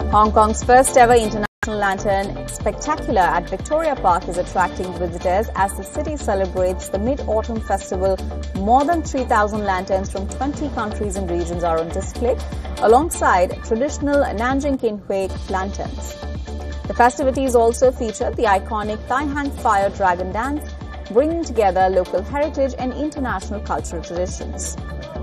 Hong Kong's first ever International Lantern Spectacular at Victoria Park is attracting visitors as the city celebrates the Mid-Autumn Festival. More than 3,000 lanterns from 20 countries and regions are on display, alongside traditional Nanjing Qinhui lanterns. The festivities also feature the iconic Tai Hang Fire Dragon Dance, bringing together local heritage and international cultural traditions.